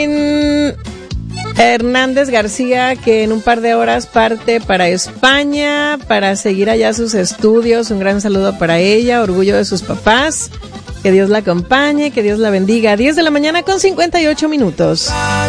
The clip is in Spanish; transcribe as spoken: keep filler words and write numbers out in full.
Hernández García, que en un par de horas parte para España para seguir allá sus estudios. Un gran saludo para ella, orgullo de sus papás. Que Dios la acompañe, que Dios la bendiga. diez de la mañana con cincuenta y ocho minutos.